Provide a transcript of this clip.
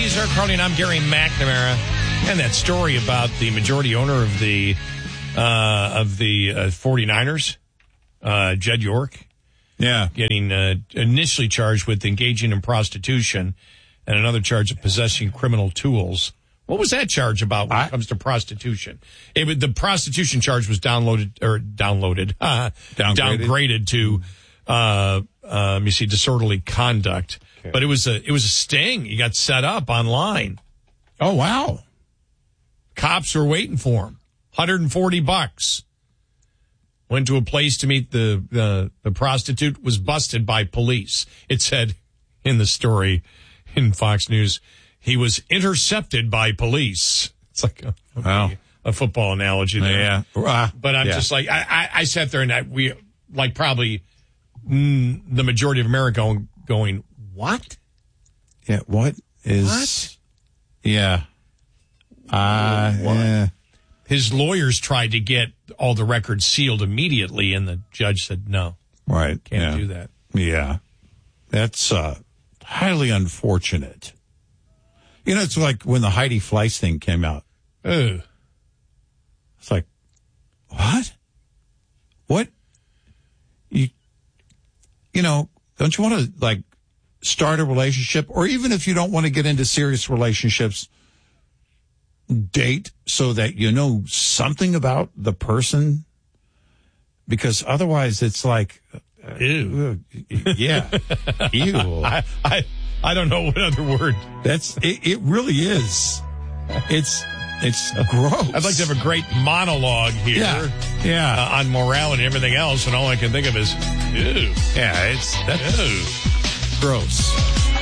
He's Eric Carly, and I'm Gary McNamara. And that story about the majority owner of the 49ers, Jed York, getting initially charged with engaging in prostitution and another charge of possessing criminal tools. What was that charge about when it comes to prostitution? The prostitution charge was downgraded to let me see, disorderly conduct. Okay. But it was a sting. He got set up online. Oh wow! Cops were waiting for him. $140. Went to a place to meet the prostitute. Was busted by police. It said in the story in Fox News, he was intercepted by police. It's like a football analogy there. Yeah. But I'm just like, I sat there and we like probably the majority of America going, what? Yeah. What is? What? Yeah. Yeah. His lawyers tried to get all the records sealed immediately, and the judge said no. Right. Can't do that. Yeah. That's highly unfortunate. You know, it's like when the Heidi Fleiss thing came out. Oh. It's like, what? What? You know, don't you want to, like, start a relationship? Or even if you don't want to get into serious relationships, date so that you know something about the person? Because otherwise it's like, ew. Yeah. Ew. I don't know what other word. It really is. It's gross. I'd like to have a great monologue here. Yeah. On morality and everything else, and all I can think of is, ew. Yeah, that's gross.